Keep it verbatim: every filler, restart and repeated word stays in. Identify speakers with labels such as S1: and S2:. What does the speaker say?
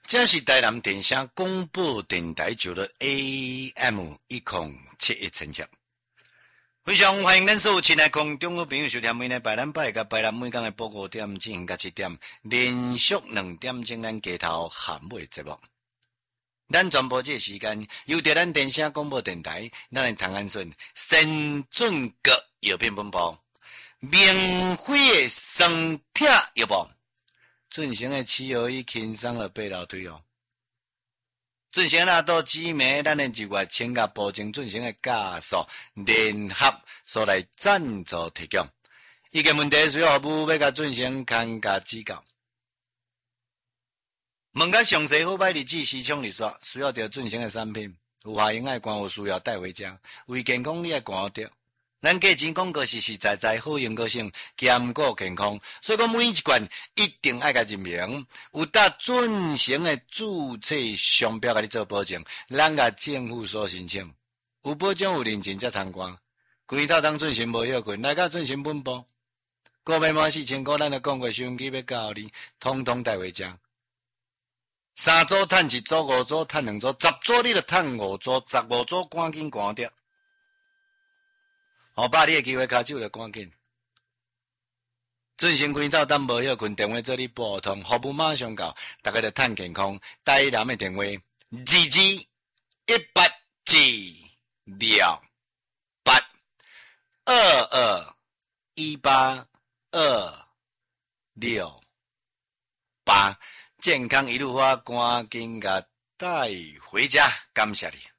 S1: 这是台南电声广播电台九的 A M 一零七一千赫。非常欢迎咱所有亲爱空中的朋友收听每日拜咱拜甲拜咱每天的报告点进行到七点，连续两点钟咱街头喊尾节目。咱传播这个时间由着咱电声广播电台，咱的唐安顺先准国药品分布，免费的生铁药包。进行的汽油已轻松了八楼梯哦。进行啦到姊妹，咱的一月请甲保证进行的加速联合所来赞助提供。意见问题需要服务要甲进行看加指教。问较详细好歹日子市场日数，需要着进行的产品，有效用爱罐有需要带回家，为健康你爱罐着。咱价钱广告实实在在好用个性，兼顾健康，所以讲每一罐一定爱甲认明，有达准成的注册商标甲你做保证，咱甲政府所申请，有保障有认证才通关。规套当准成无要紧，来甲准成本部，购买满四千块，咱的广告收音机要教你，统统带回家。三组趁一组，五组趁两组，十组你就趁五组，十五组赶紧赶掉。好，把你的机会卡手就赶紧。进行开套当无要紧，电话做你拨通，服务马上到，大家就趁健康。台南的电话：二二一八二六八二二一八二六八，健康一路发，赶紧甲带回家，感谢你。